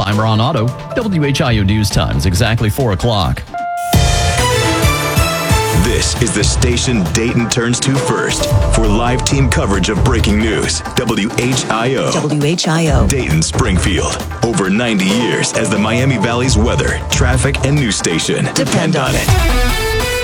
I'm Ron Otto. WHIO News Time is exactly 4 o'clock. This is the station Dayton turns to first for live team coverage of breaking news. WHIO. WHIO. Dayton, Springfield. Over 90 years as the Miami Valley's weather, traffic, and news station. Depend on it.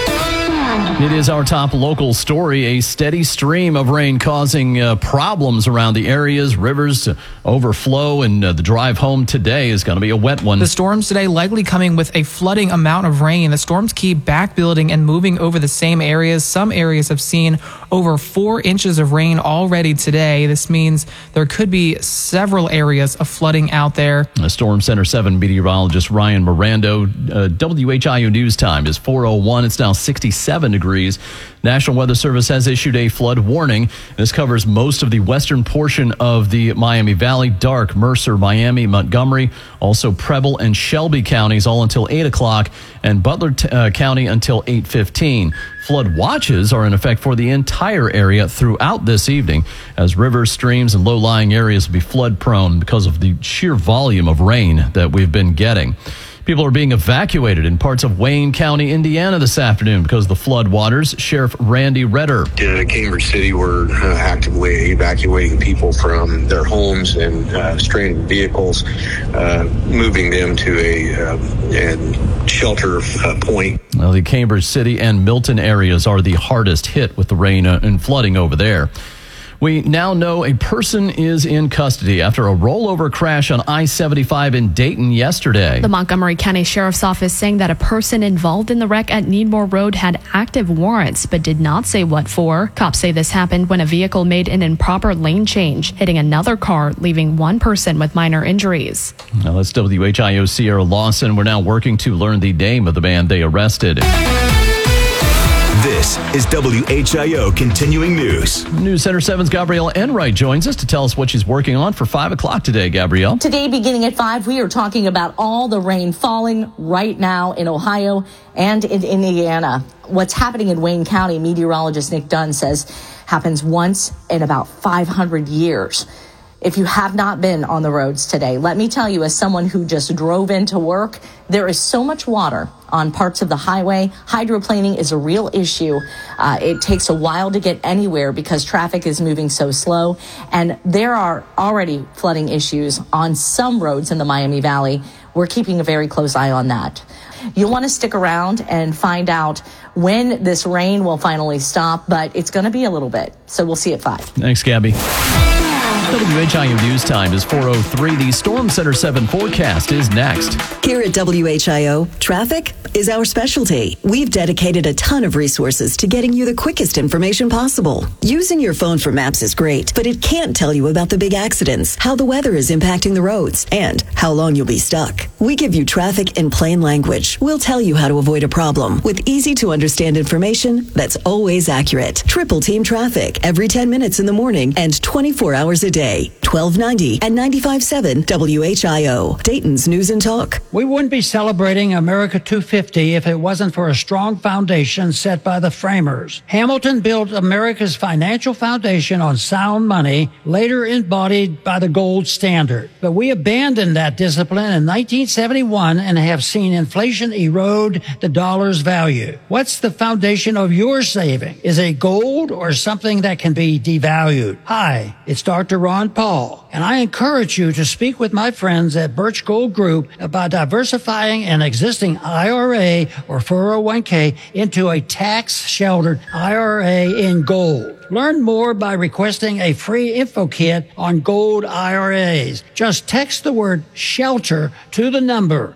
It is our top local story. A steady stream of rain causing problems around the areas, rivers to overflow, and the drive home today is going to be a wet one. The storms today likely coming with a flooding amount of rain. The storms keep back building and moving over the same areas. Some areas have seen over 4 inches of rain already today. This means there could be several areas of flooding out there. Storm Center 7 meteorologist Ryan Mirando. WHIO News Time is 4:01. It's now 67 degrees. National Weather Service has issued a flood warning. This covers most of the western portion of the Miami Valley, Darke, Mercer, Miami, Montgomery, also Preble and Shelby counties all until 8 o'clock, and Butler County until 8:15. Flood watches are in effect for the entire area throughout this evening, as rivers, streams, and low-lying areas will be flood-prone because of the sheer volume of rain that we've been getting. People are being evacuated in parts of Wayne County, Indiana this afternoon because of the flood waters. Sheriff Randy Redder. In Cambridge City, we're actively evacuating people from their homes and stranded vehicles, moving them to a shelter point. Well, the Cambridge City and Milton areas are the hardest hit with the rain and flooding over there. We now know a person is in custody after a rollover crash on I-75 in Dayton yesterday. The Montgomery County Sheriff's Office saying that a person involved in the wreck at Needmore Road had active warrants, but did not say what for. Cops say this happened when a vehicle made an improper lane change, hitting another car, leaving one person with minor injuries. Now that's WHIO Sierra Lawson. We're now working to learn the name of the man they arrested. This is WHIO Continuing News. News Center 7's Gabrielle Enright joins us to tell us what she's working on for 5 o'clock today. Gabrielle. Today, beginning at 5, we are talking about all the rain falling right now in Ohio and in Indiana. What's happening in Wayne County, meteorologist Nick Dunn says, happens once in about 500 years. If you have not been on the roads today, let me tell you, as someone who just drove into work, there is so much water on parts of the highway. Hydroplaning is a real issue. It takes a while to get anywhere because traffic is moving so slow. And there are already flooding issues on some roads in the Miami Valley. We're keeping a very close eye on that. You'll want to stick around and find out when this rain will finally stop, but it's going to be a little bit. So we'll see you at 5. Thanks, Gabby. WHIO News Time is 4:03. The Storm Center 7 forecast is next. Here at WHIO, traffic is our specialty. We've dedicated a ton of resources to getting you the quickest information possible. Using your phone for maps is great, but it can't tell you about the big accidents, how the weather is impacting the roads, and how long you'll be stuck. We give you traffic in plain language. We'll tell you how to avoid a problem with easy-to-understand information that's always accurate. Triple Team Traffic every 10 minutes in the morning and 24 hours a day. 1290 and 95.7 WHIO, Dayton's News and Talk. We wouldn't be celebrating America 250 if it wasn't for a strong foundation set by the framers. Hamilton built America's financial foundation on sound money, later embodied by the gold standard. But we abandoned that discipline in 1971 and have seen inflation erode the dollar's value. What's the foundation of your saving? Is it gold or something that can be devalued? Hi, it's Dr. Ron Paul, and I encourage you to speak with my friends at Birch Gold Group about diversifying an existing IRA or 401k into a tax-sheltered IRA in gold. Learn more by requesting a free info kit on gold IRAs. Just text the word SHELTER to the number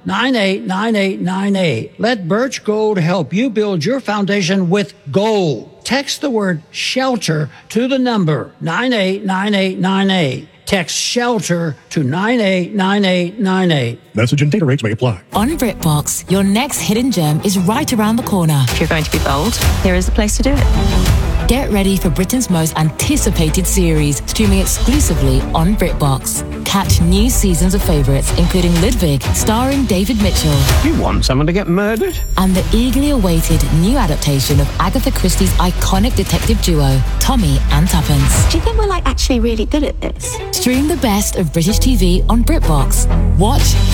989898. Let Birch Gold help you build your foundation with gold. Text the word SHELTER to the number 989898. Text SHELTER to 989898. Message and data rates may apply. On BritBox, your next hidden gem is right around the corner. If you're going to be bold, here is the place to do it. Get ready for Britain's most anticipated series, streaming exclusively on BritBox. Catch new seasons of favourites, including Ludwig, starring David Mitchell. You want someone to get murdered? And the eagerly awaited new adaptation of Agatha Christie's iconic detective duo, Tommy and Tuppence. Do you think we're actually really good at this? Stream the best of British TV on BritBox. Watch